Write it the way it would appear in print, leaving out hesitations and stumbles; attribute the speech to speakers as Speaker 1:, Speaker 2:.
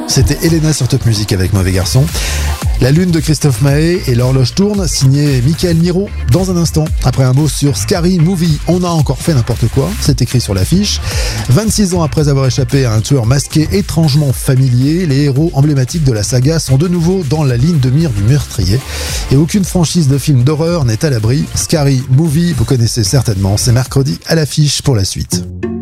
Speaker 1: C'était Elena sur Top Music avec Mauvais Garçon. La Lune de Christophe Maé et L'Horloge tourne, signé Michael Miro. Dans un instant, après un mot sur Scary Movie, on a encore fait n'importe quoi, c'est écrit sur l'affiche. 26 ans après avoir échappé à un tueur masqué étrangement familier, les héros emblématiques de la saga sont de nouveau dans la ligne de mire du meurtrier. Et aucune franchise de film d'horreur n'est à l'abri. Scary Movie, vous connaissez certainement, c'est mercredi à l'affiche pour la suite.